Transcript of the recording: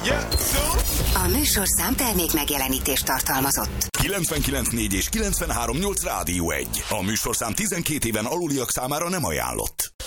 A műsorszám termék megjelenítést tartalmazott. 99.4 és 93.8 Rádió 1. A műsorszám 12 éven aluliak számára nem ajánlott.